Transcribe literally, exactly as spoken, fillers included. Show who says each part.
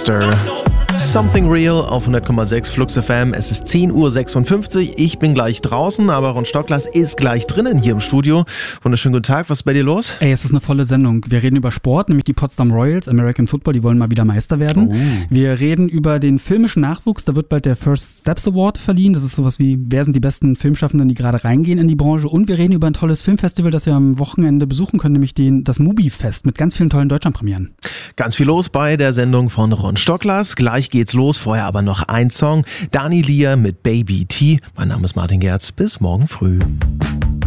Speaker 1: Dexter. Something Real auf hundert Komma sechs Flux F M. Es ist zehn Uhr sechsundfünfzig. Ich bin gleich draußen, aber Ron Stocklas ist gleich drinnen hier im Studio. Wunderschönen guten Tag. Was ist bei dir los?
Speaker 2: Ey, es ist eine volle Sendung. Wir reden über Sport, nämlich die Potsdam Royals, American Football, die wollen mal wieder Meister werden.
Speaker 1: Oh.
Speaker 2: Wir reden über den filmischen Nachwuchs. Da wird bald der First Steps Award verliehen. Das ist sowas wie, wer sind die besten Filmschaffenden, die gerade reingehen in die Branche. Und wir reden über ein tolles Filmfestival, das wir am Wochenende besuchen können, nämlich den, das Mubi-Fest mit ganz vielen tollen Deutschlandpremieren.
Speaker 1: Ganz viel los bei der Sendung von Ron Stocklas. Gleich geht's los. Vorher aber noch ein Song. Dani Lia mit Baby T. Mein Name ist Martin Gerz. Bis morgen früh.